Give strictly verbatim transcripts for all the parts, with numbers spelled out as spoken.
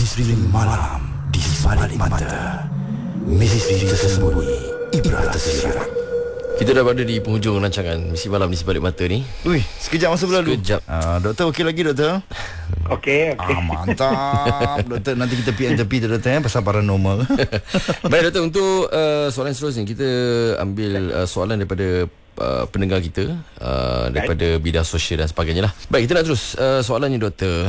Misteri malam di sebalik mata. Misteri tersembunyi, ibrah tersirat. Kita dah berada di penghujung rancangan Misteri Malam di Sebalik Mata ni. Ui, sekejap masa berlalu. Sekejap. Ah, doktor okey lagi doktor? Okey, okey. Ah, mantap. Doktor, nanti kita P M tepi tu doktor eh, pasal paranormal. Baik doktor, untuk uh, soalan seterusnya kita ambil uh, soalan daripada uh, pendengar kita uh, daripada bidang sosial dan sebagainya lah. Baik, kita nak terus uh, soalannya doktor.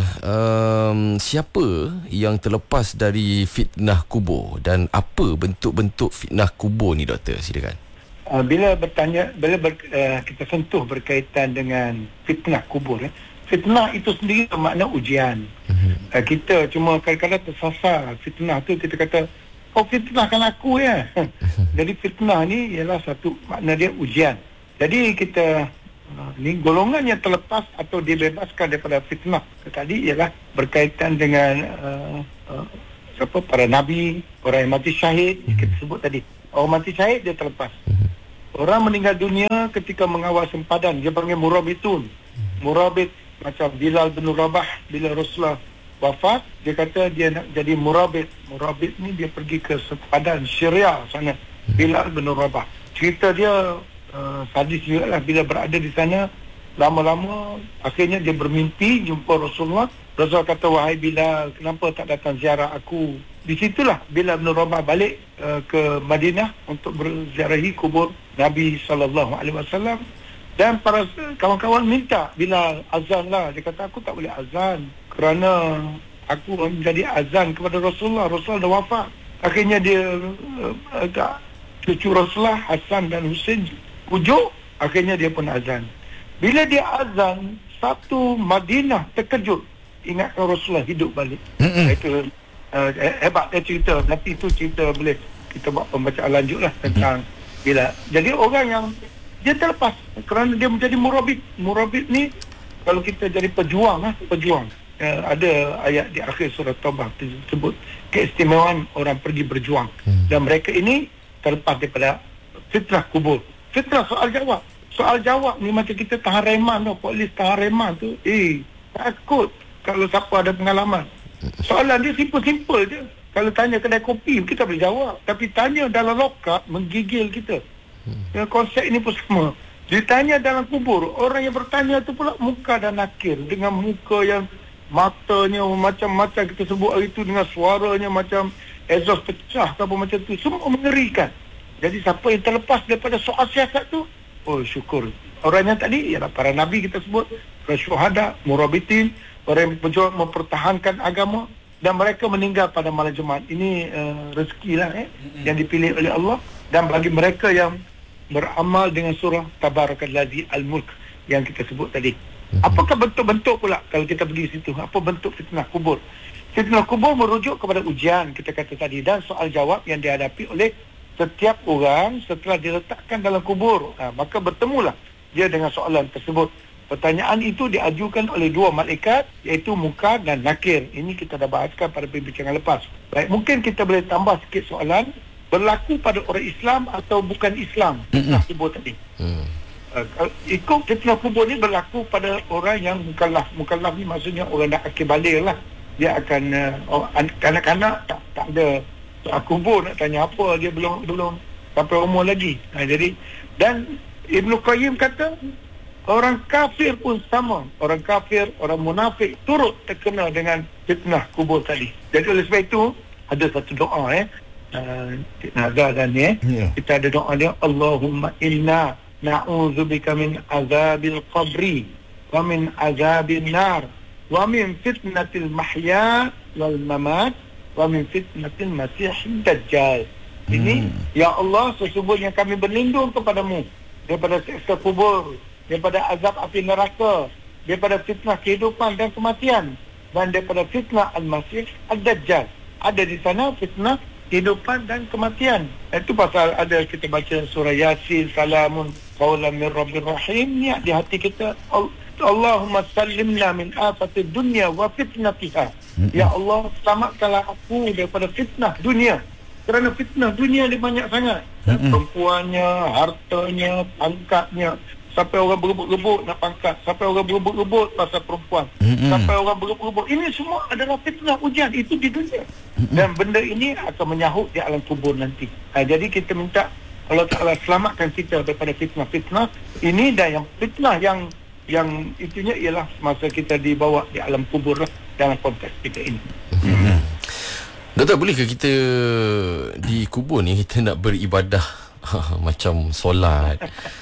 Um, siapa yang terlepas dari fitnah kubur dan apa bentuk-bentuk fitnah kubur ni doktor? Silakan. Uh, bila bertanya, bila ber, uh, kita sentuh berkaitan dengan fitnah kubur, eh, fitnah itu sendiri bermakna ujian. Uh-huh. Uh, kita cuma kadang-kadang tersasar fitnah tu, kita kata, oh fitnahkan aku ya. Jadi fitnah ni ialah satu makna dia ujian. Jadi kita uh, ni golongan yang terlepas atau dibebaskan daripada fitnah tadi ialah berkaitan dengan uh, uh, apa, para nabi, orang yang mati syahid. Uh-huh. Kita sebut tadi, orang mati syahid dia terlepas. Uh-huh. Orang meninggal dunia ketika mengawal sempadan, dia panggil murabitun. Murabit macam Bilal bin Rabah, bila Rasulullah wafat, dia kata dia nak jadi murabit. Murabit ni dia pergi ke sempadan Syria sana, Bilal bin Rabah. Cerita dia uh, sadis juga lah. Bila berada di sana, lama-lama akhirnya dia bermimpi jumpa Rasulullah. Rasulullah kata, wahai Bilal, kenapa tak datang ziarah aku? Di situlah Bilal bin Rabah balik uh, ke Madinah untuk berziarahi kubur Nabi sallallahu alaihi wasallam, dan para kawan-kawan minta Bilal azan lah. Dia kata, aku tak boleh azan kerana aku menjadi azan kepada Rasulullah. Rasulullah dah wafat. Akhirnya dia uh, agak cucu Rasulullah Hasan dan Husain pujuk, akhirnya dia pun azan. Bila dia azan, satu Madinah terkejut, ingatkan Rasulullah hidup balik. Mm-hmm. Itu Uh, hebat dia cerita. Nanti itu cerita boleh kita buat pembacaan lanjut lah tentang mm-hmm. bila. Jadi orang yang dia terlepas kerana dia menjadi murabit. Murabit ni kalau kita jadi pejuang lah, pejuang. Uh, ada ayat di akhir surah Taubah disebut keistimewaan orang pergi berjuang. Mm. Dan mereka ini terlepas daripada fitnah kubur. Fitnah soal jawab. Soal jawab ni macam kita tahan reman tu, polis tahan reman tu. Eh, takut kalau siapa ada pengalaman. Soalan dia simple-simple je. Kalau tanya kedai kopi, kita boleh jawab. Tapi tanya dalam lokap, menggigil kita. Ya, konsep ini pun sama. Ditanya dalam kubur, orang yang bertanya tu pula muka dan nakir. Dengan muka yang matanya macam-macam, kita sebut hari itu, dengan suaranya macam exhaust pecah atau apa macam tu. Semua mengerikan. Jadi siapa yang terlepas daripada soal siasat tu, oh syukur. Orang yang tadi ialah para nabi kita sebut, para syuhada, murabitin, orang yang berjuang mempertahankan agama, dan mereka meninggal pada malam Jumaat. Ini uh, rezeki lah eh, mm-hmm. yang dipilih oleh Allah. Dan bagi mereka yang beramal dengan surah Tabarakalladzi Al-Mulk yang kita sebut tadi. Mm-hmm. Apakah bentuk-bentuk pula kalau kita pergi situ? Apa bentuk fitnah kubur? Fitnah kubur merujuk kepada ujian kita kata tadi, dan soal jawab yang dihadapi oleh setiap orang setelah diletakkan dalam kubur. Ha, maka bertemulah dia dengan soalan tersebut. Pertanyaan itu diajukan oleh dua malaikat, iaitu Munkar dan Nakir. Ini kita dah bahaskan pada perbincangan lepas. Baik, mungkin kita boleh tambah sikit soalan. Berlaku pada orang Islam atau bukan Islam? Fitnah kubur tadi. Mm. Uh, ikut fitnah kubur ni berlaku pada orang yang mukallaf. Mukallaf ni maksudnya orang dah akil baligh lah. Dia akan, uh, kanak-kanak tak, tak ada soal kubur nak tanya apa. Dia belum belum sampai umur lagi. Nah, jadi, dan Ibn Qayyim kata, orang kafir pun sama. Orang kafir, orang munafik turut terkena dengan fitnah kubur tadi. Jadi oleh sebab itu, ada satu doa eh. Uh, Cik Naga dan ni eh. Yeah. Kita ada doa dia, Allahumma inna na'udzubika min azabil qabri wa min azabil nar wa min fitnatil mahya wal mamat wa min fitnatil masih dajjal. Hmm. Ini, ya Allah, sesungguhnya kami berlindung kepadamu daripada siksa kubur, daripada azab api neraka, daripada fitnah kehidupan dan kematian, dan daripada fitnah Al-Masih Ad-Dajjal. Ada di sana fitnah kehidupan dan kematian. Itu pasal ada kita baca surah Yasin, salamun qawlan min rabbir rahim. Ni di hati kita, Allahumma sallimna min afatid dunya wa fitnatiha. Ya Allah, selamatkanlah aku daripada fitnah dunia. Kerana fitnah dunia ni banyak sangat. Perempuannya, hartanya, pangkatnya, sampai orang berebut-rebut nak pangkat, sampai orang berebut-rebut pasal perempuan, mm-hmm. sampai orang berebut-rebut. Ini semua adalah fitnah ujian, itu di dunia. Mm-hmm. Dan benda ini akan menyahut di alam kubur nanti. Ha, jadi kita minta Allah Ta'ala selamatkan kita daripada fitnah-fitnah ini, dan yang fitnah yang yang itunya ialah masa kita dibawa di alam kubur lah, dalam konteks kita ini. Hmm. Doktor, bolehkah kita di kubur ni kita nak beribadah macam solat,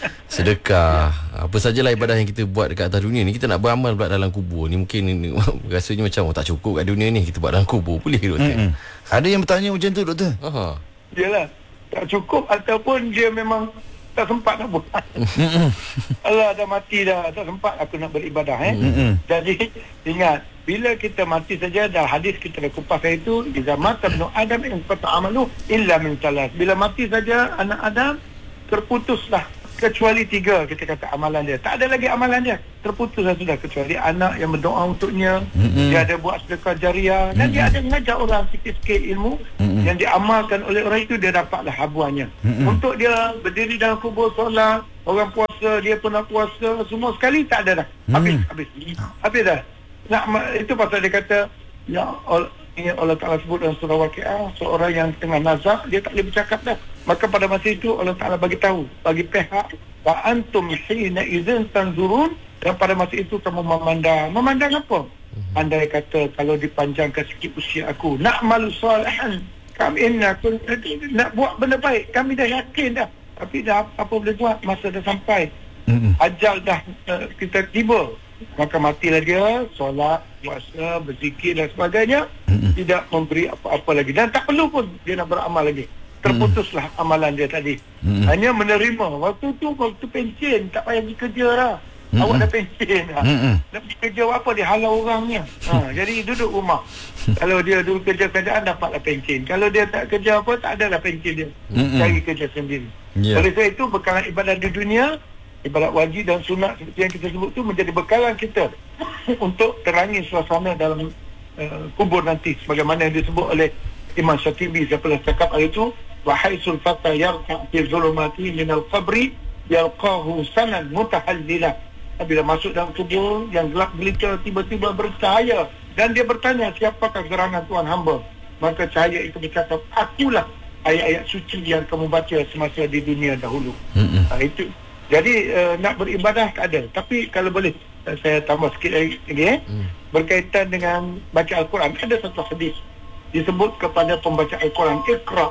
sedekah, apa sajalah ibadah yang kita buat dekat atas dunia ni, kita nak beramal pula dalam kubur ni? Mungkin rasanya macam oh, tak cukup kat dunia ni, kita buat dalam kubur. Boleh ke doktor? Mm-mm. Ada yang bertanya macam tu, doktor? Aha. Yalah, tak cukup ataupun dia memang tak sempat nak buat. Allah dah mati dah, tak sempat aku nak beribadah eh. Mm-hmm. Jadi ingat, bila kita mati saja, dah hadis kita dah kupas itu, iza mata ibnu Adam in qata amalu illa min salas. Bila mati saja anak Adam, terputuslah kecuali tiga, kita kata amalan dia. Tak ada lagi amalan dia, terputuslah sudah, kecuali anak yang berdoa untuknya, mm-hmm. dia ada buat sedekah jariah, dan mm-hmm. dia ada mengajar orang sikit-sikit ilmu, mm-hmm. yang diamalkan oleh orang itu, dia dapatlah habuannya. Mm-hmm. Untuk dia berdiri dalam kubur solat, orang puasa, dia pernah puasa, semua sekali tak ada dah. Habis, mm-hmm. habis. Habis dah. Nak, itu pasal dia kata, ya Allah, Allah Ta'ala sebut dalam surah Waqiah, seorang yang tengah nazak, dia tak boleh bercakap dah. Maka pada masa itu Allah Ta'ala bagi tahu, bagi pihak, wa antum hina idzin tanzurun, dan pada masa itu kamu memandang. Memandang apa? Andai kata kalau dipanjangkan sikit usia aku, na'malu salihan, kami inna kun, nak buat benda baik, kami dah yakin dah, tapi dah apa boleh buat, masa dah sampai, ajal dah uh, kita tiba. Maka matilah dia, solat, puasa, berzikir dan sebagainya, mm-hmm. tidak memberi apa-apa lagi, dan tak perlu pun dia nak beramal lagi. Terputuslah mm-hmm. amalan dia tadi. Mm-hmm. Hanya menerima. Waktu tu waktu pencen, tak payah pergi kerja lah. Mm-hmm. Awak dah pencen lah. Mm-hmm. Nak pergi kerja apa, dia halau orangnya. Ha, jadi duduk rumah. Kalau dia dulu kerja kerjaan, dapatlah pencen. Kalau dia tak kerja apa, tak adalah pencen dia. Mm-hmm. Cari kerja sendiri. Yeah. Oleh sebab itu, bekalan ibadah di dunia, ibadat wajib dan sunat seperti yang kita sebut tu, menjadi bekalan kita untuk terangi suasana dalam uh, kubur nanti, sebagaimana yang disebut oleh Imam Syatibi. Siapa yang cakap hari itu, wa haisul fata yarqa fi zulumati min al-qabri yalqahu sanan mutahallila. Bila masuk dalam kubur yang gelap gelita, tiba-tiba bercahaya, dan dia bertanya, siapakah gerangan Tuhan hamba? Maka cahaya itu bercakap, akulah ayat-ayat suci yang kamu baca semasa di dunia dahulu. Mm-hmm. uh, itu Jadi uh, nak beribadah tak ada. Tapi kalau boleh uh, saya tambah sikit lagi, lagi eh? hmm. berkaitan dengan baca Al-Quran. Ada satu hadis disebut kepada pembaca Al-Quran, Iqra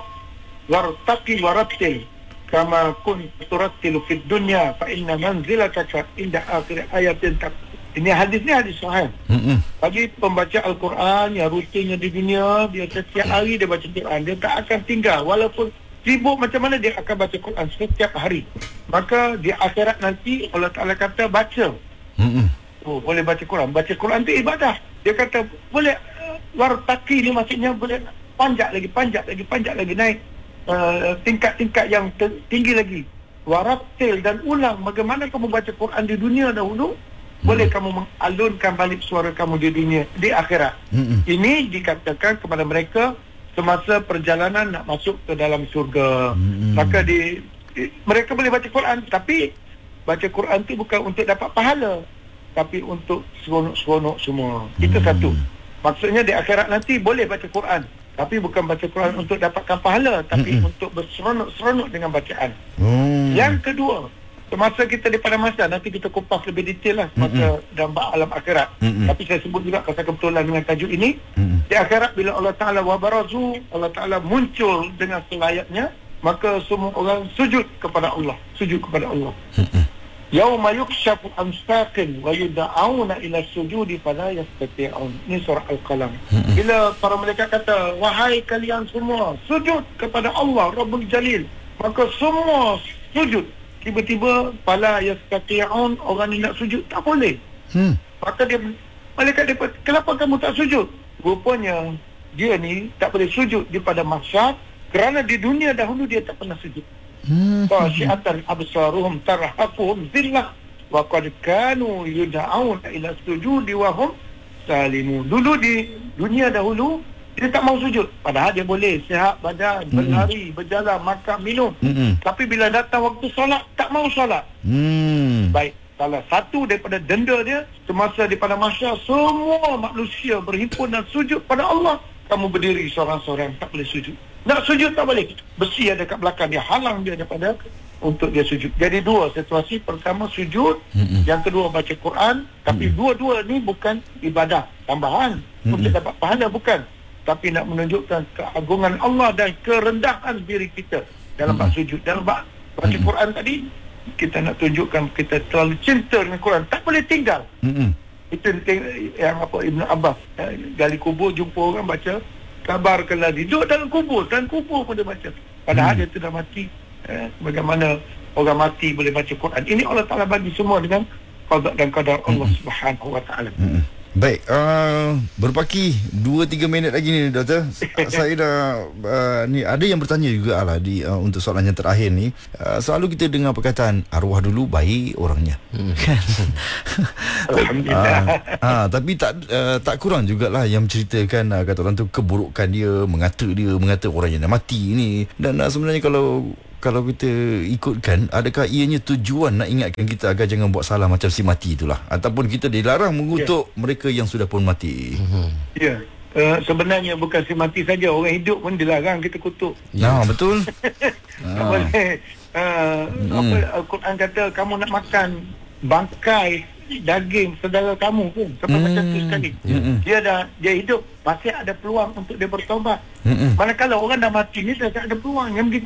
wartaqi warattil kama kun turattilu fid dunya fa inna manzilataka inda akhir ayatin tak. Ini hadis ni hadis sahih. Hmm. Bagi pembaca Al-Quran yang rutinnya di dunia, dia setiap hari dia baca Quran, dia tak akan tinggal walaupun sibuk macam mana, dia akan baca Quran setiap hari. Maka di akhirat nanti Allah Ta'ala kata baca. Mm-hmm. Oh, boleh baca Quran. Baca Quran itu ibadah. Dia kata boleh uh, wartaqi ni maksudnya boleh panjat lagi, panjat lagi, panjat lagi, naik uh, tingkat-tingkat yang ter- tinggi lagi. Warattil, dan ulang bagaimana kamu baca Quran di dunia dahulu, mm-hmm. boleh kamu mengalunkan balik suara kamu di dunia, di akhirat. Mm-hmm. Ini dikatakan kepada mereka semasa perjalanan nak masuk ke dalam syurga. Hmm. Maka di, di mereka boleh baca Quran, tapi baca Quran tu bukan untuk dapat pahala, tapi untuk seronok-seronok semua. Hmm. Itu satu. Maksudnya di akhirat nanti boleh baca Quran, tapi bukan baca Quran untuk dapatkan pahala, tapi hmm. untuk berseronok-seronok dengan bacaan. Hmm. Yang kedua, semasa kita di pada masa, nanti kita kupas lebih detail lah semasa mm-hmm. dalam alam akhirat. Mm-hmm. Tapi saya sebut juga pasal kebetulan dengan tajuk ini. Mm-hmm. Di akhirat bila Allah Ta'ala wabarazu, Allah Ta'ala muncul dengan selayaknya, maka semua orang sujud kepada Allah. Sujud kepada Allah. Mm-hmm. Yauma yukshafu an saqin wa yud'auna ila sujudi fala yastati'un. Ini surah Al-Qalam. Mm-hmm. Bila para malaikat kata, wahai kalian semua, sujud kepada Allah Rabbul Jalil, maka semua sujud. Tiba-tiba pala yastati'un, orang ni nak sujud tak boleh. Hmm. Maka dia, malaikat dia, kenapa kamu tak sujud? Rupanya dia ni tak boleh sujud di pada mahsyar kerana di dunia dahulu dia tak pernah sujud. Hmm. Khashi'atan absaruhum tarhaquhum zillah wa qad kanu yud'auna ila sujudi wa hum salimun. Dulu di dunia dahulu Dia tak mau sujud. Padahal dia boleh sihat badan, Mm-mm. berlari, berjalan, makan, minum. Mm-mm. Tapi bila datang waktu solat, tak mau solat. Hmm. Baik, salah satu daripada denda dia, semasa di pada mahsyar, semua manusia berhimpun dan sujud pada Allah. Kamu berdiri seorang-seorang, tak boleh sujud. Nak sujud tak boleh. Besi ada kat belakang dia, halang dia daripada untuk dia sujud. Jadi dua situasi. Pertama sujud, Mm-mm. yang kedua baca Quran. Tapi dua-dua ni bukan ibadah tambahan untuk Mm-mm. dapat pahala, bukan. Tapi nak menunjukkan keagungan Allah dan kerendahan diri kita dalam bab sujud. Dalam bab baca Mm-mm. Quran tadi, kita nak tunjukkan kita terlalu cinta dengan Quran, tak boleh tinggal. Mm-mm. Itu yang apa Ibn Abbas, eh, gali kubur jumpa orang baca kabar keladi, duduk dalam kubur, dan kubur pun dia baca, padahal Hmm. dia tu dah mati. Eh, bagaimana orang mati boleh baca Quran? Ini Allah Ta'ala bagi semua dengan qada dan qadar Allah Hmm. Subhanahu Wa Ta'ala. Mm-mm. Baik, uh, berpaki dua tiga minit lagi ni doktor. Saya dah uh, ni ada yang bertanya juga lah di uh, untuk soalan yang terakhir ni. Uh, selalu kita dengar perkataan arwah dulu baik orangnya. Kan? Alhamdulillah. Ah, ah, tapi tak uh, tak kurang jugalah yang menceritakan uh, kata orang tu keburukan dia, mengata dia, mengata orang yang dah mati ni. Dan uh, sebenarnya kalau kalau kita ikutkan, adakah ianya tujuan nak ingatkan kita agar jangan buat salah macam si mati itulah, ataupun kita dilarang mengutuk yeah. mereka yang sudah pun mati. Ya. Uh, sebenarnya bukan si mati saja, orang hidup pun dilarang kita kutuk. Nah, betul. Tak boleh. Uh, apa Al-Quran kata kamu nak makan bangkai daging saudara kamu pun sampai Hmm. macam tu sekali. Mm-mm. Dia dah dia hidup, masih ada peluang untuk dia bertaubat. Mm-mm. Manakala orang dah mati ni, dah tak ada peluang. Yang